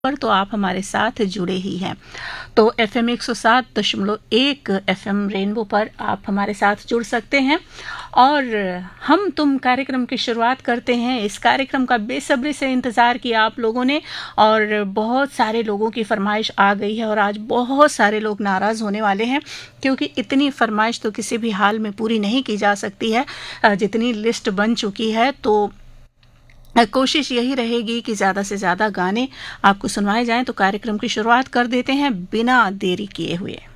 पर तो आप हमारे साथ जुड़े ही हैं। तो FM 107.1 FM रेनबो पर आप हमारे साथ जुड़ सकते हैं और हम तुम कार्यक्रम की शुरुआत करते हैं। इस कार्यक्रम का बेसब्री से इंतज़ार किया आप लोगों ने और बहुत सारे लोगों की फरमाइश आ गई है और आज बहुत सारे लोग नाराज़ होने वाले हैं क्योंकि इतनी फरमाइश तो किसी भी हाल में पूरी नहीं की जा सकती है जितनी लिस्ट बन चुकी है। तो कोशिश यही रहेगी कि ज़्यादा से ज़्यादा गाने आपको सुनवाए जाएं। तो कार्यक्रम की शुरुआत कर देते हैं बिना देरी किए हुए।